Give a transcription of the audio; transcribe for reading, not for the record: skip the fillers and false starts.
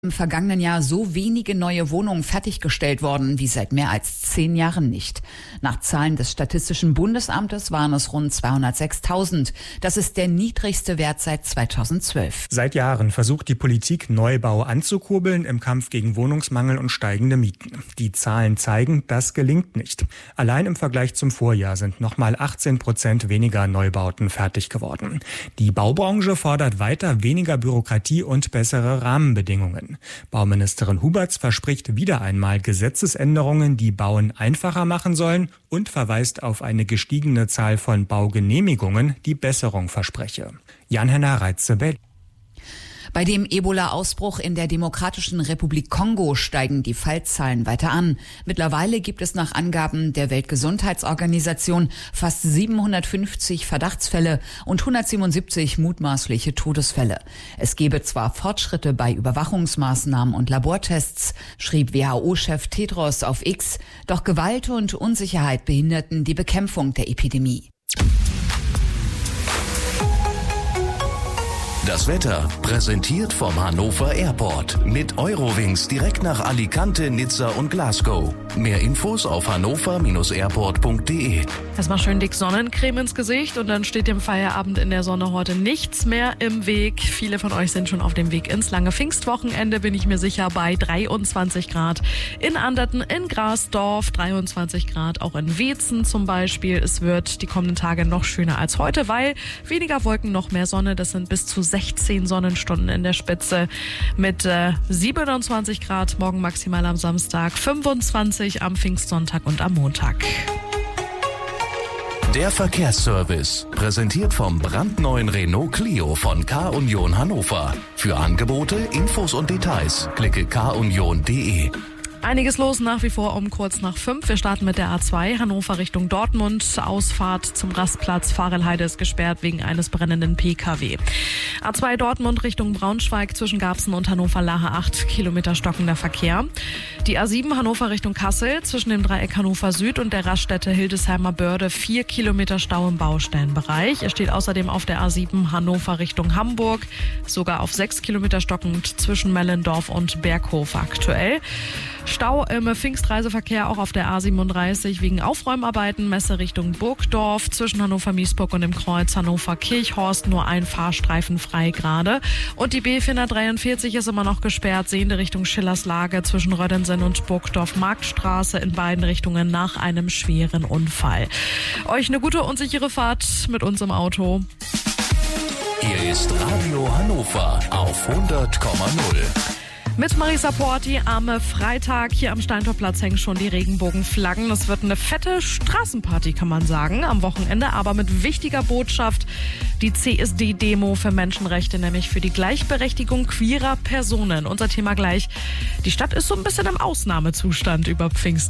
Im vergangenen Jahr so wenige neue Wohnungen fertiggestellt worden wie seit mehr als 10 Jahren nicht. Nach Zahlen des Statistischen Bundesamtes waren es rund 206.000. Das ist der niedrigste Wert seit 2012. Seit Jahren versucht die Politik, Neubau anzukurbeln im Kampf gegen Wohnungsmangel und steigende Mieten. Die Zahlen zeigen, das gelingt nicht. Allein im Vergleich zum Vorjahr sind nochmal 18% weniger Neubauten fertig geworden. Die Baubranche fordert weiter weniger Bürokratie und bessere Rahmenbedingungen. Bauministerin Huberts verspricht wieder einmal Gesetzesänderungen, die Bauen einfacher machen sollen, und verweist auf eine gestiegene Zahl von Baugenehmigungen, die Besserung verspreche. Jan-Henner Reitze, Berlin. Bei dem Ebola-Ausbruch in der Demokratischen Republik Kongo steigen die Fallzahlen weiter an. Mittlerweile gibt es nach Angaben der Weltgesundheitsorganisation fast 750 Verdachtsfälle und 177 mutmaßliche Todesfälle. Es gebe zwar Fortschritte bei Überwachungsmaßnahmen und Labortests, schrieb WHO-Chef Tedros auf X, doch Gewalt und Unsicherheit behinderten die Bekämpfung der Epidemie. Das Wetter präsentiert vom Hannover Airport. Mit Eurowings direkt nach Alicante, Nizza und Glasgow. Mehr Infos auf hannover-airport.de. Erstmal schön dick Sonnencreme ins Gesicht und dann steht dem Feierabend in der Sonne heute nichts mehr im Weg. Viele von euch sind schon auf dem Weg ins lange Pfingstwochenende, bin ich mir sicher, bei 23 Grad in Anderten, in Grasdorf, 23 Grad auch in Weetzen zum Beispiel. Es wird die kommenden Tage noch schöner als heute, weil weniger Wolken, noch mehr Sonne. Das sind bis zu 16 Sonnenstunden in der Spitze mit 27 Grad morgen maximal am Samstag, 25 am Pfingstsonntag und am Montag. Der Verkehrsservice, präsentiert vom brandneuen Renault Clio von K-Union Hannover. Für Angebote, Infos und Details klicke kunion.de. Einiges los nach wie vor um kurz nach 5. Wir starten mit der A2 Hannover Richtung Dortmund. Ausfahrt zum Rastplatz Farelheide ist gesperrt wegen eines brennenden PKW. A2 Dortmund Richtung Braunschweig zwischen Garbsen und Hannover-Lahe 8 Kilometer stockender Verkehr. Die A7 Hannover Richtung Kassel zwischen dem Dreieck Hannover Süd und der Raststätte Hildesheimer Börde 4 Kilometer Stau im Baustellenbereich. Es steht außerdem auf der A7 Hannover Richtung Hamburg sogar auf 6 Kilometer stockend zwischen Mellendorf und Berghof aktuell. Stau im Pfingstreiseverkehr auch auf der A37 wegen Aufräumarbeiten, Messe Richtung Burgdorf zwischen Hannover-Miesburg und dem Kreuz Hannover-Kirchhorst, nur ein Fahrstreifen frei gerade. Und die B443 ist immer noch gesperrt, sehende Richtung Schillerslage zwischen Röddensen und Burgdorf-Marktstraße in beiden Richtungen nach einem schweren Unfall. Euch eine gute und sichere Fahrt mit uns im Auto. Hier ist Radio Hannover auf 100,0. Mit Marisa Porti am Freitag hier am Steintorplatz hängen schon die Regenbogenflaggen. Das wird eine fette Straßenparty, kann man sagen, am Wochenende, aber mit wichtiger Botschaft. Die CSD-Demo für Menschenrechte, nämlich für die Gleichberechtigung queerer Personen. Unser Thema gleich. Die Stadt ist so ein bisschen im Ausnahmezustand über Pfingsten.